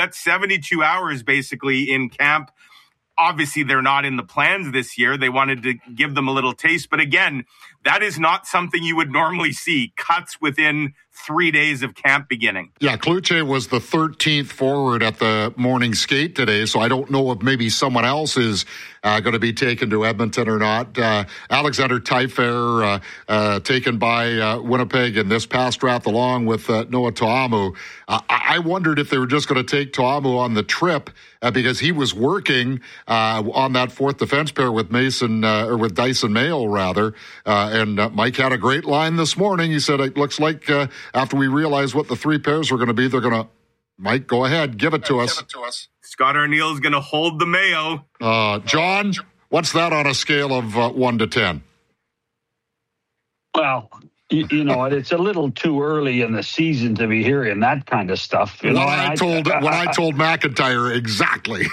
72 hours basically in camp. Obviously, they're not in the plans this year. They wanted to give them a little taste. But again, that is not something you would normally see, cuts within 3 days of camp beginning. Yeah, Kluche was the 13th forward at the morning skate today, so I don't know if maybe someone else is going to be taken to Edmonton or not. Alexander Telfair taken by Winnipeg in this past draft along with Noah Tuamu. I wondered if they were just going to take Tuamu on the trip because he was working on that fourth defense pair with with Dyson Mayo, rather. And Mike had a great line this morning. He said, it looks like after we realize what the 3 pairs are going to be, they're going to, Mike, go ahead, give it to us. Scott Arniel is going to hold the Mayo. John, what's that on a scale of 1 to 10? Well, you know, it's a little too early in the season to be hearing that kind of stuff. You know, I told McIntyre exactly.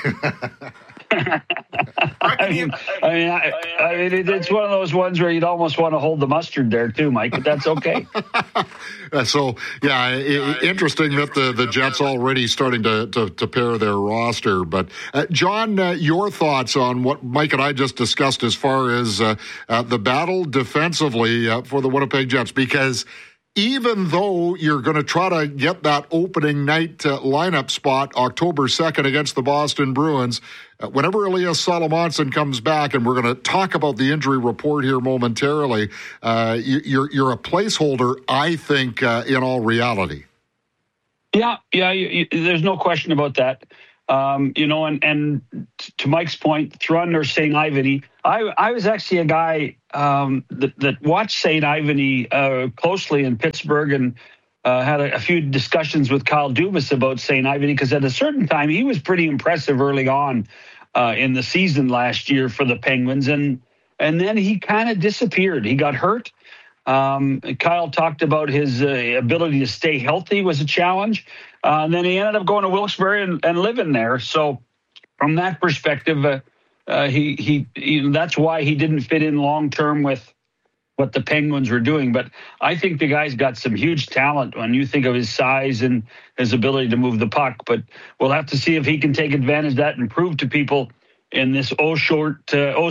I mean, it's one of those ones where you'd almost want to hold the mustard there too, Mike, but that's okay. So, yeah, interesting that the Jets already starting to pair their roster. But, John, your thoughts on what Mike and I just discussed as far as the battle defensively for the Winnipeg Jets, because even though you're going to try to get that opening night lineup spot October 2nd against the Boston Bruins, whenever Elias Salomonsson comes back, and we're going to talk about the injury report here momentarily, you're a placeholder, I think, in all reality. Yeah, there's no question about that. And to Mike's point, Thrun or St. Ivany, I was actually a guy that watched St. Ivany closely in Pittsburgh, and had a few discussions with Kyle Dubas about St. Ivany, because at a certain time he was pretty impressive early on in the season last year for the Penguins, and then he kind of disappeared. He got hurt. Kyle talked about his ability to stay healthy was a challenge. And then he ended up going to Wilkes-Barre and living there. So from that perspective, he that's why he didn't fit in long-term with what the Penguins were doing. But I think the guy's got some huge talent when you think of his size and his ability to move the puck. But we'll have to see if he can take advantage of that and prove to people in this so short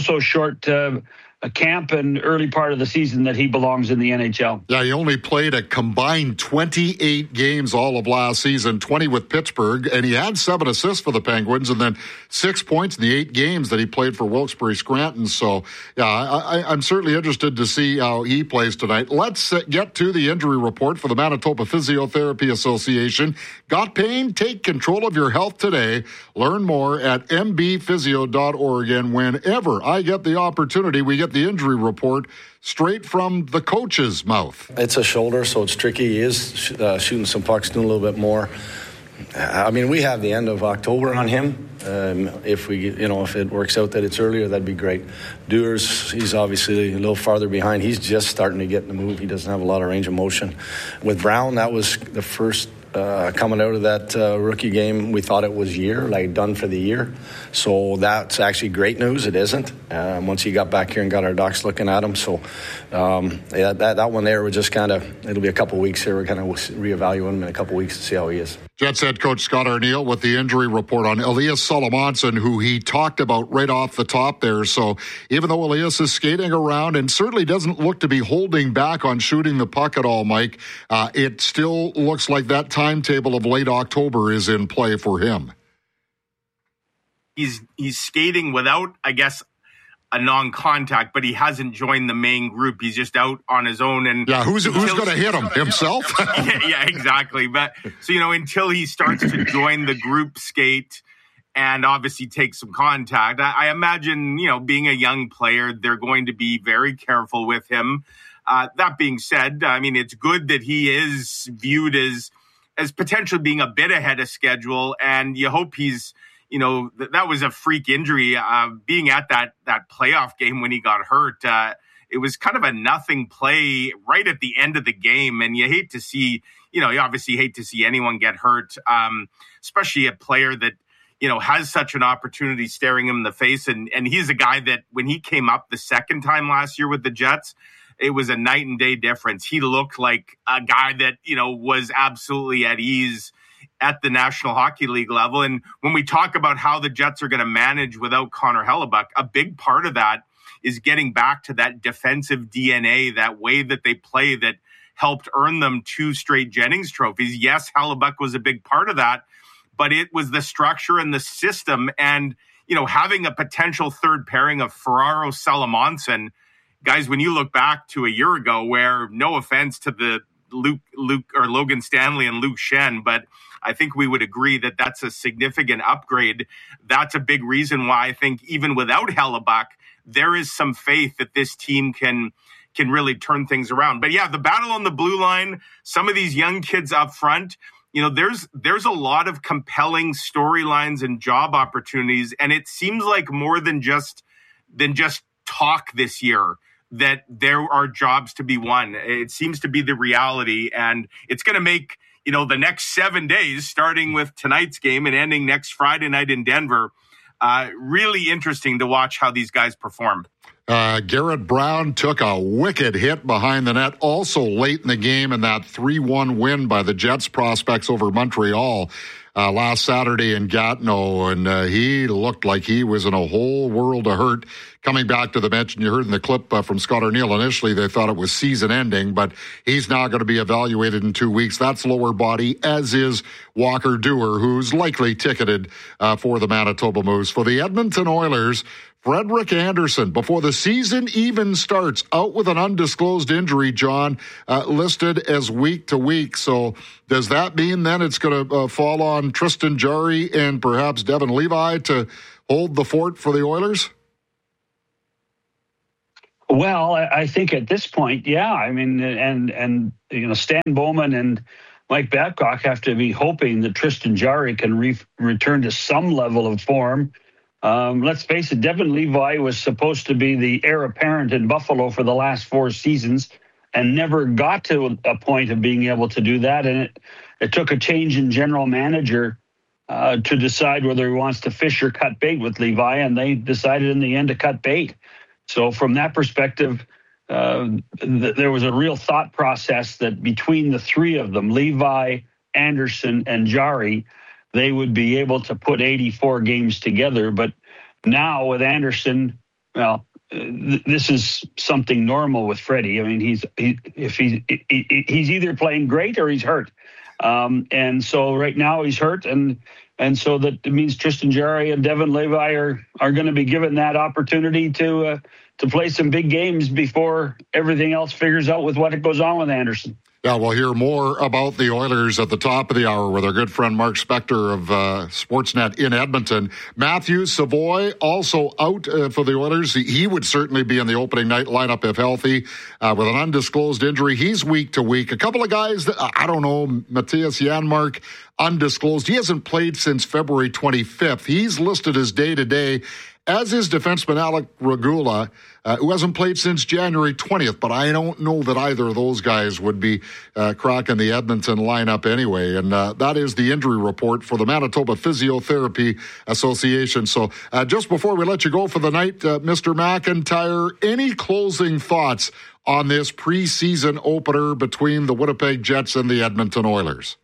camp and early part of the season that he belongs in the NHL. Yeah, he only played a combined 28 games all of last season, 20 with Pittsburgh, and he had 7 assists for the Penguins and then 6 points in the 8 games that he played for Wilkes-Barre Scranton. So, yeah, I'm certainly interested to see how he plays tonight. Let's get to the injury report for the Manitoba Physiotherapy Association. Got pain? Take control of your health today. Learn more at mbphysio.org. And whenever I get the opportunity, we get the injury report straight from the coach's mouth. It's a shoulder, so it's tricky. He is shooting some pucks, doing a little bit more. I mean, we have the end of October on him. If it works out that it's earlier, that'd be great. Dewars, he's obviously a little farther behind. He's just starting to get in the move. He doesn't have a lot of range of motion. With Brown, that was the first coming out of that rookie game. We thought it was done for the year. So that's actually great news. It isn't. Once he got back here and got our docs looking at him. So that one there, it'll be a couple weeks here. We're kind of reevaluating him in a couple weeks to see how he is. Jets head coach Scott Arniel with the injury report on Elias Salomonsson, who he talked about right off the top there. So even though Elias is skating around and certainly doesn't look to be holding back on shooting the puck at all, Mike, it still looks like that timetable of late October is in play for him. He's skating without, I guess, a non-contact, but he hasn't joined the main group. He's just out on his own. And yeah, who's going to hit him? Himself? yeah, exactly. But so, until he starts to join the group skate and obviously take some contact, I imagine, being a young player, they're going to be very careful with him. That being said, I mean, it's good that he is viewed as potentially being a bit ahead of schedule, and you hope he's, that was a freak injury. Being at that playoff game when he got hurt, it was kind of a nothing play right at the end of the game. And you hate to see, you obviously hate to see anyone get hurt, especially a player that, has such an opportunity staring him in the face. And he's a guy that when he came up the second time last year with the Jets, it was a night and day difference. He looked like a guy that, was absolutely at ease at the National Hockey League level. And when we talk about how the Jets are going to manage without Connor Hellebuyck, a big part of that is getting back to that defensive DNA, that way that they play that helped earn them 2 straight Jennings trophies. Yes, Hellebuyck was a big part of that, but it was the structure and the system. And, having a potential third pairing of Ferraro Salomonsson, guys, when you look back to a year ago where, no offense to the Luke or Logan Stanley and Luke Shen, but I think we would agree that that's a significant upgrade. That's a big reason why I think even without Hellebuyck, there is some faith that this team can really turn things around. But yeah, the battle on the blue line, some of these young kids up front, there's a lot of compelling storylines and job opportunities, and it seems like more than just talk this year, that there are jobs to be won. It seems to be the reality, and it's going to make, the next 7 days, starting with tonight's game and ending next Friday night in Denver, really interesting to watch how these guys perform. Garrett Brown took a wicked hit behind the net also late in the game in that 3-1 win by the Jets prospects over Montreal. last Saturday in Gatineau, and he looked like he was in a whole world of hurt coming back to the bench. And you heard in the clip from Scott Arniel, initially they thought it was season-ending, but he's now going to be evaluated in 2 weeks. That's lower body, as is Walker Duehr, who's likely ticketed for the Manitoba Moose. For the Edmonton Oilers, Frederik Andersen, before the season even starts, out with an undisclosed injury, John, listed as week to week. So does that mean then it's going to fall on Tristan Jarry and perhaps Devon Levi to hold the fort for the Oilers? Well, I think at this point, yeah. I mean, and Stan Bowman and Mike Babcock have to be hoping that Tristan Jarry can return to some level of form. Let's face it, Devon Levi was supposed to be the heir apparent in Buffalo for the last 4 seasons and never got to a point of being able to do that. And it took a change in general manager to decide whether he wants to fish or cut bait with Levi, and they decided in the end to cut bait. So from that perspective, there was a real thought process that between the three of them, Levi, Andersen, and Jarry, they would be able to put 84 games together. But now with Andersen, well, this is something normal with Freddie. I mean, he's either playing great or he's hurt. And so right now he's hurt. And so that means Tristan Jarry and Devon Levi are going to be given that opportunity to play some big games before everything else figures out with what goes on with Andersen. Yeah, we'll hear more about the Oilers at the top of the hour with our good friend Mark Spector of Sportsnet in Edmonton. Matthew Savoy also out for the Oilers. He would certainly be in the opening night lineup if healthy with an undisclosed injury. He's week to week. A couple of guys that, I don't know, Matthias Janmark, undisclosed. He hasn't played since February 25th. He's listed as day-to-day, as is defenseman Alec Regula, who hasn't played since January 20th, but I don't know that either of those guys would be cracking the Edmonton lineup anyway. And that is the injury report for the Manitoba Physiotherapy Association. So just before we let you go for the night, Mr. McIntyre, any closing thoughts on this preseason opener between the Winnipeg Jets and the Edmonton Oilers?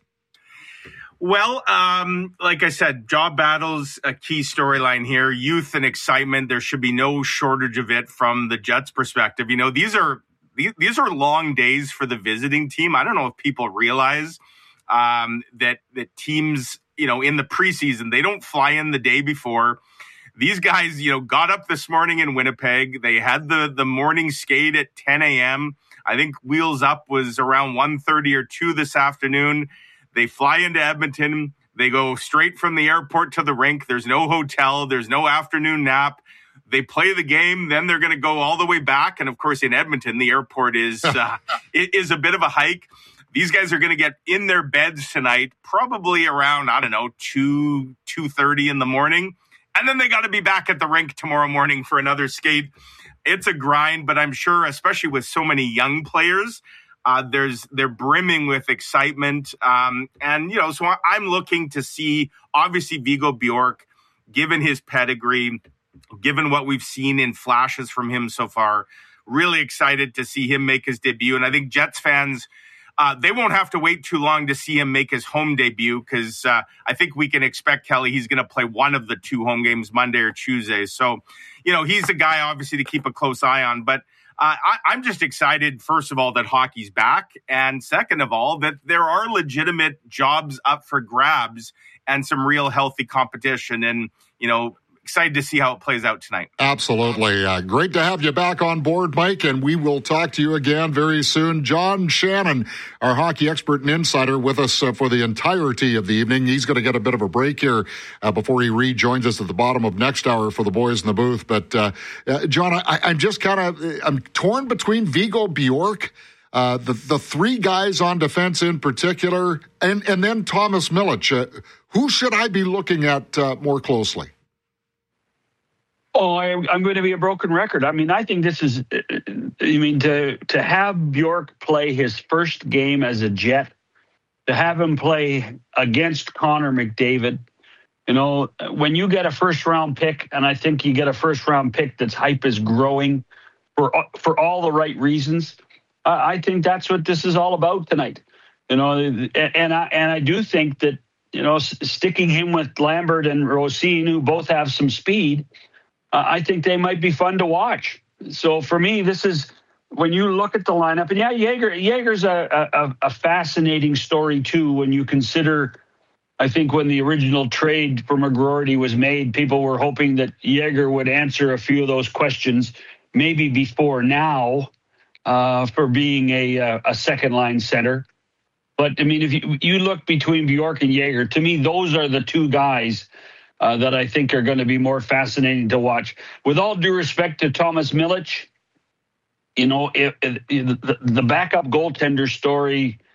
Well, like I said, job battles, a key storyline here. Youth and excitement. There should be no shortage of it from the Jets' perspective. You know, these are long days for the visiting team. I don't know if people realize that teams, in the preseason, they don't fly in the day before. These guys, got up this morning in Winnipeg. They had the morning skate at 10 a.m. I think Wheels Up was around 1:30 or 2 this afternoon. They fly into Edmonton. They go straight from the airport to the rink. There's no hotel. There's no afternoon nap. They play the game. Then they're going to go all the way back. And, of course, in Edmonton, the airport is it is a bit of a hike. These guys are going to get in their beds tonight, probably around, 2:30 in the morning. And then they got to be back at the rink tomorrow morning for another skate. It's a grind, but I'm sure, especially with so many young players, they're brimming with excitement. So I'm looking to see, obviously, Viggo Bjork, given his pedigree, given what we've seen in flashes from him so far, really excited to see him make his debut. And I think Jets fans, they won't have to wait too long to see him make his home debut, because I think we can expect, Kelly, he's going to play one of the 2 home games, Monday or Tuesday. So, he's a guy, obviously, to keep a close eye on. But I'm just excited, first of all, that hockey's back. And second of all, that there are legitimate jobs up for grabs and some real healthy competition. And, excited to see how it plays out tonight. Absolutely. Great to have you back on board, Mike, and we will talk to you again very soon. John Shannon, our hockey expert and insider, with us for the entirety of the evening. He's going to get a bit of a break here before he rejoins us at the bottom of next hour for the boys in the booth. But, John, I'm just I'm torn between Viggo Bjork, the 3 guys on defense in particular, and then Thomas Milic. Who should I be looking at more closely? Oh, I'm going to be a broken record. I mean, I think this is, to have Bjork play his first game as a Jet, to have him play against Connor McDavid, when you get a first-round pick, and I think you get a first-round pick that's hype is growing for all the right reasons, I think that's what this is all about tonight. And I do think that sticking him with Lambert and Rosine, who both have some speed, I think they might be fun to watch. So for me, this is when you look at the lineup, and yeah, Jaeger's a fascinating story too. When you consider, I think when the original trade for McGroarty was made, people were hoping that Jaeger would answer a few of those questions, maybe before now, for being a second line center. But I mean, if you look between Bjork and Jaeger, to me, those are the two guys that I think are going to be more fascinating to watch. With all due respect to Thomas Milic, the backup goaltender story